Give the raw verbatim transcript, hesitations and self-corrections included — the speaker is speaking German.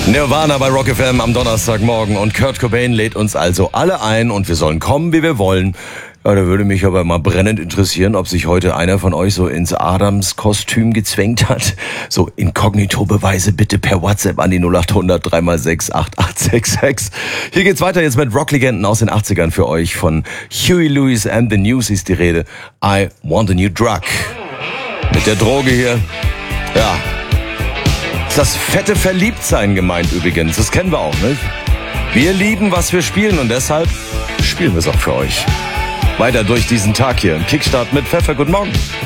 Nirvana bei Rock F M am Donnerstagmorgen und Kurt Cobain lädt uns also alle ein und wir sollen kommen, wie wir wollen. Ja, da würde mich aber mal brennend interessieren, ob sich heute einer von euch so ins Adams-Kostüm gezwängt hat. So Inkognito-Beweise bitte per WhatsApp an die null acht hundert drei mal sechs acht acht sechs sechs. Hier geht's weiter jetzt mit Rocklegenden aus den achtzigern für euch. Von Huey Lewis and the News ist die Rede. I Want a New Drug. Mit der Droge hier, ja, ist das fette Verliebtsein gemeint übrigens. Das kennen wir auch, nicht? Wir lieben, was wir spielen und deshalb spielen wir es auch für euch. Weiter durch diesen Tag hier. Kickstart mit Pfeffer. Guten Morgen.